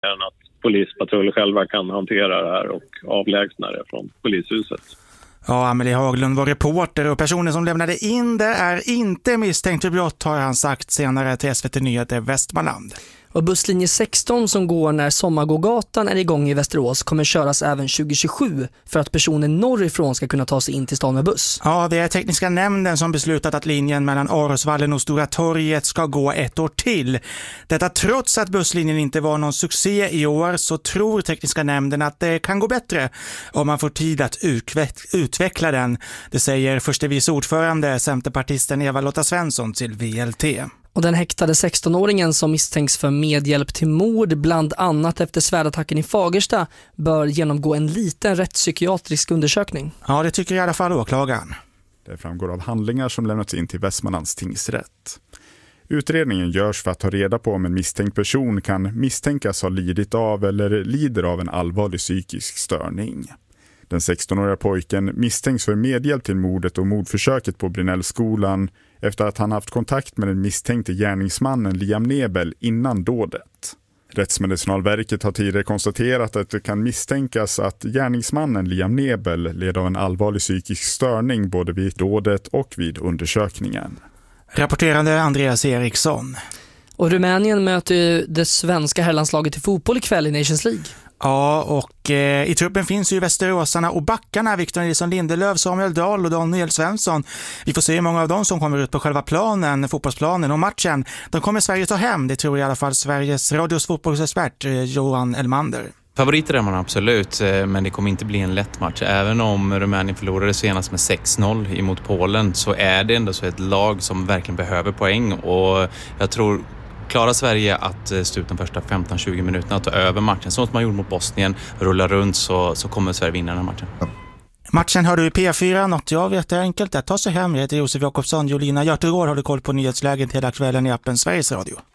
än att polispatruller själva kan hantera det här och avlägsna det från polishuset. Ja, Amelie Haglund var reporter och personen som lämnade in det är inte misstänkt för brott, har han sagt senare till SVT Nyheter Västmanland. Och busslinje 16 som går när Sommargågatan är igång i Västerås kommer köras även 2027 för att personer norrifrån ska kunna ta sig in till stan med buss. Ja, det är tekniska nämnden som beslutat att linjen mellan Arosvallen och Stora torget ska gå ett år till. Detta trots att busslinjen inte var någon succé i år, så tror tekniska nämnden att det kan gå bättre om man får tid att utveckla den. Det säger förste vice ordförande centerpartisten Eva-Lotta Svensson till VLT. Och den häktade 16-åringen som misstänks för medhjälp till mord bland annat efter svärdattacken i Fagersta bör genomgå en liten rättspsykiatrisk undersökning. Ja, det tycker i alla fall åklagaren. Det framgår av handlingar som lämnats in till Västmanlands tingsrätt. Utredningen görs för att ta reda på om en misstänkt person kan misstänkas ha lidit av eller lider av en allvarlig psykisk störning. Den 16-åriga pojken misstänks för medhjälp till mordet och mordförsöket på Brynällskolan efter att han haft kontakt med den misstänkte gärningsmannen Liam Nebel innan dådet. Rättsmedicinalverket har tidigare konstaterat att det kan misstänkas att gärningsmannen Liam Nebel led av en allvarlig psykisk störning både vid dådet och vid undersökningen. Rapporterande Andreas Eriksson. Och Rumänien möter ju det svenska herrlandslaget i fotboll ikväll i Nations League. Ja, och i truppen finns ju västeråsarna och backarna Victor Nilsson Lindelöf, Samuel Dahl och Daniel Svensson. Vi får se hur många av dem som kommer ut på själva planen, fotbollsplanen och matchen. De kommer Sverige ta hem, det tror i alla fall Sveriges radios fotbollsexpert Johan Elmander. Favoriter är man absolut, men det kommer inte bli en lätt match. Även om Rumänien förlorade senast med 6-0 emot Polen så är det ändå så ett lag som verkligen behöver poäng. Och jag tror, klarar Sverige att stå ut de första 15-20 minuterna att ta över matchen, så som man gjorde mot Bosnien, rulla runt så kommer Sverige vinna den här matchen. Matchen hör du i P4, något jag vet är enkelt att ta sig hem. Jag heter Josef Jakobsson, Jolina Hjärtegård håller koll på nyhetsläget hela kvällen i appen Sveriges Radio.